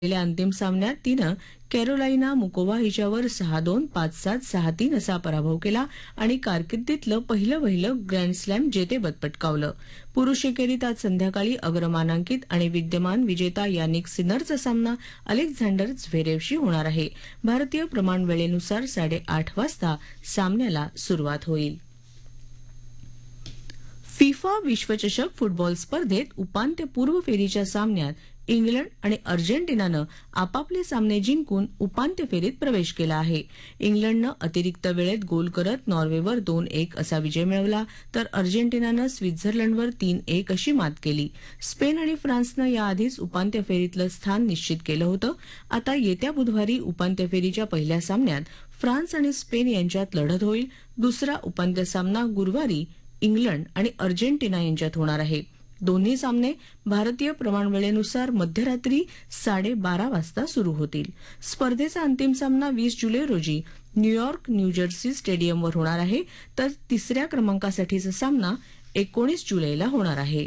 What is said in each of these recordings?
झालेल्या अंतिम सामन्यात तिनं कॅरोलाइना मुकोवा हिच्यावर 6-2, 5-7, 6-3 असा पराभव केला आणि कारकिर्दीतलं पहिलं ग्रँडस्लॅम जेतेपद पटकावलं. पुरुष एकेरीत आज संध्याकाळी अग्रमानांकित आणि विद्यमान विजेता यानिक सिनरचा सामना अलेक्झांडर झ्वेरेवशी होणार आहे. भारतीय प्रमाण वेळेनुसार 8:30 वाजता सामन्याला सुरुवात होईल. फिफा विश्वचषक फुटबॉल स्पर्धेत उपांत्यपूर्व फेरीच्या सामन्यात इंग्लंड आणि अर्जेंटिनानं आपापले सामने जिंकून उपांत्य फेरीत प्रवेश केला आहे. इंग्लंडनं अतिरिक्त वेळेत गोल करत नॉर्वेवर 2-1 असा विजय मिळवला, तर अर्जेंटिनानं स्वित्झर्लंडवर 3-1 अशी मात केली. स्पेन आणि फ्रान्सनं याआधीच उपांत्य फेरीतलं स्थान निश्चित केलं होतं. आता येत्या बुधवारी उपांत्य फेरीच्या पहिल्या सामन्यात फ्रान्स आणि स्पेन यांच्यात लढत होईल. दुसरा उपांत्य सामना गुरुवारी इंग्लंड आणि अर्जेंटिना यांच्यात होणार आहे. दोन्ही सामने भारतीय प्रमाणवेळेनुसार मध्यरात्री 12:30 वाजता सुरू होतील. स्पर्धेचा अंतिम सामना 20 जुलै रोजी न्यूयॉर्क न्यूजर्सी स्टेडियमवर होणार आहे, तर तिसऱ्या क्रमांकासाठीचा सामना 19 जुलैला होणार आहे.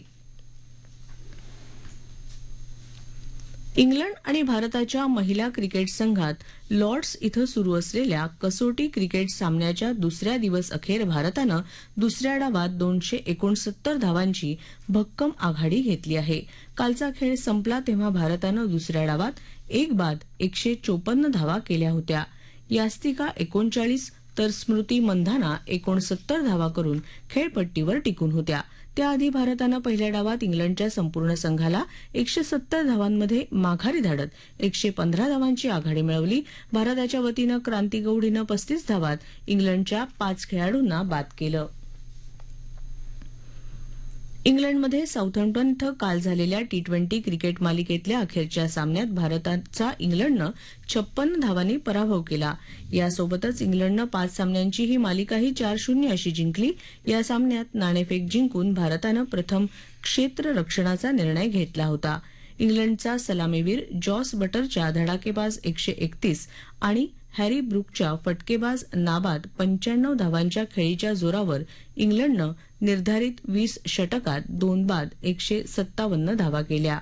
इंग्लंड आणि भारताच्या महिला क्रिकेट संघात लॉर्ड्स इथं सुरू असलेल्या कसोटी क्रिकेट सामन्याच्या दुसऱ्या दिवस अखेर भारतानं दुसऱ्या डावात 269 धावांची भक्कम आघाडी घेतली आहे. कालचा खेळ संपला तेव्हा भारतानं दुसऱ्या डावात 1 बाद 154 धावा केल्या होत्या. यास्तिका 39 तर स्मृती मंधाना 69 धावा करून खेळपट्टीवर टिकून होत्या. त्याआधी भारतानं पहिल्या डावात इंग्लंडच्या संपूर्ण संघाला 170 धावांमध्ये माघारी धाडत 115 धावांची आघाडी मिळवली. भारताच्या वतीनं क्रांती गौड हिनं 35 धावात इंग्लंडच्या 5 खेळाडूंना बाद केलं. इंग्लंडमध्ये साऊथहॅम्प्टन इथं काल झालेल्या टी20 क्रिकेट मालिकेतल्या अखेरच्या सामन्यात भारताचा इंग्लंडनं 56 धावांनी पराभव केला. यासोबतच इंग्लंडनं 5 सामन्यांची ही मालिकाही 4-0 अशी जिंकली. या सामन्यात नाणेफेक जिंकून भारतानं प्रथम क्षेत्ररक्षणाचा निर्णय घेतला होता. इंग्लंडचा सलामीवीर जॉस बटरच्या धडाकेबाज 131 आणि हॅरी ब्रूकच्या फटकेबाज नाबाद 95 धावांच्या खेळीच्या जोरावर इंग्लंडनं निर्धारित 20 षटकात 2 बाद 157 धावा केल्या.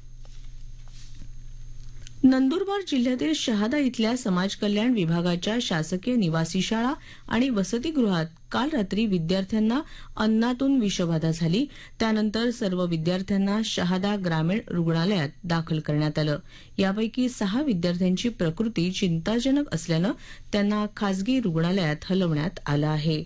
नंदुरबार जिल्ह्यातील शहादा इथल्या समाज कल्याण विभागाच्या शासकीय निवासी शाळा आणि वसतिगृहात काल रात्री विद्यार्थ्यांना अन्नातून विषबाधा झाली. त्यानंतर सर्व विद्यार्थ्यांना शहादा ग्रामीण रुग्णालयात दाखल करण्यात आलं. यापैकी 6 विद्यार्थ्यांची प्रकृती चिंताजनक असल्यानं त्यांना खासगी रुग्णालयात हलवण्यात आलं आहे.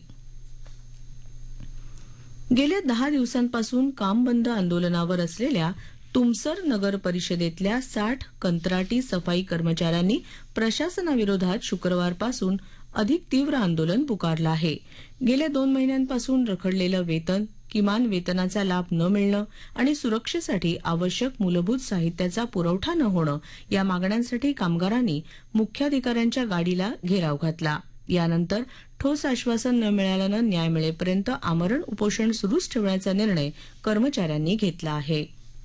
गेल्या 10 दिवसांपासून काम बंद आंदोलनावर असलेल्या तुमसर नगर परिषदेतल्या 60 कंत्राटी सफाई कर्मचाऱ्यांनी प्रशासनाविरोधात शुक्रवारपासून अधिक तीव्र आंदोलन पुकारलं आहे. गेल्या 2 महिन्यांपासून रखडलेलं वेतन, किमान वेतनाचा लाभ न मिळणं आणि सुरक्षेसाठी आवश्यक मूलभूत साहित्याचा पुरवठा न होणं या मागण्यांसाठी कामगारांनी मुख्याधिकाऱ्यांच्या गाडीला घेराव घातला. यानंतर ठोस आश्वासन न मिळाल्यानं न्याय मिळेपर्यंत आमरण उपोषण सुरूच ठेवण्याचा निर्णय कर्मचाऱ्यांनी घेतला आहे.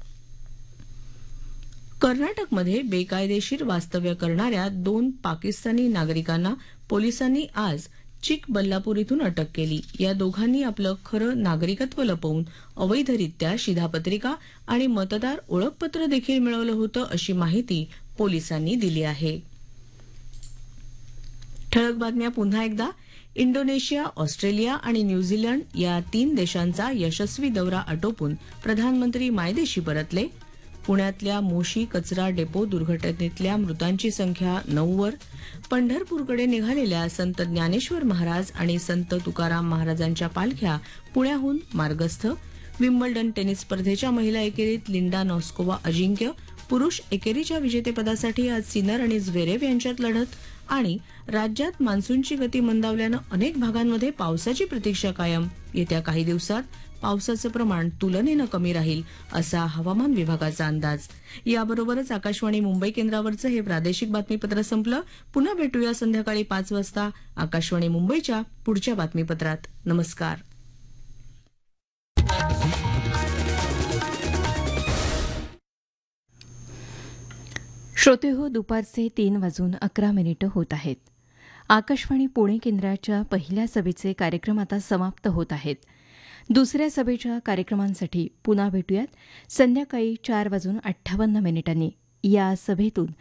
कर्नाटकमध्ये बेकायदेशीर वास्तव्य करणाऱ्या 2 पाकिस्तानी नागरिकांना पोलिसांनी आज चिकबल्लापूर इथून अटक केली. या दोघांनी आपलं खरं नागरिकत्व लपवून अवैधरित्या शिधापत्रिका आणि मतदार ओळखपत्र देखील मिळवलं होतं, अशी माहिती पोलिसांनी दिली आहे. ठळक बातम्या पुन्हा एकदा. इंडोनेशिया, ऑस्ट्रेलिया आणि न्यूझीलंड या 3 देशांचा यशस्वी दौरा आटोपून प्रधानमंत्री मायदेशी परतले. पुण्यातल्या मोशी कचरा डेपो दुर्घटनेतल्या मृतांची संख्या 9 वर. पंढरपूरकडे निघालेल्या संत ज्ञानेश्वर महाराज आणि संत तुकाराम महाराजांच्या पालख्या पुण्याहून मार्गस्थ. विम्बल्डन टेनिस स्पर्धेच्या महिला एकेरीत लिंडा नॉस्कोवा अजिंक्य. पुरुष एकेरीच्या विजेतेपदासाठी आज सिनर आणि झ्वेरेव यांच्यात लढत. आणि राज्यात मान्सूनची गती मंदावल्यानं अनेक भागांमध्ये पावसाची प्रतीक्षा कायम. येत्या काही दिवसात पावसाचं प्रमाण तुलनेनं कमी राहील, असा हवामान विभागाचा अंदाज. याबरोबरच आकाशवाणी मुंबई केंद्रावरचं हे प्रादेशिक बातमीपत्र संपलं. पुन्हा भेटूया संध्याकाळी 5 वाजता आकाशवाणी मुंबईच्या पुढच्या बातमीपत्रात. नमस्कार. श्रोते हो, दुपारचे 3:11 होत आहेत. आकाशवाणी पुणे केंद्राच्या पहिल्या सभेचे कार्यक्रम आता समाप्त होत आहेत. दुसऱ्या सभेच्या कार्यक्रमांसाठी पुन्हा भेटूयात संध्याकाळी 4:58 या सभेतून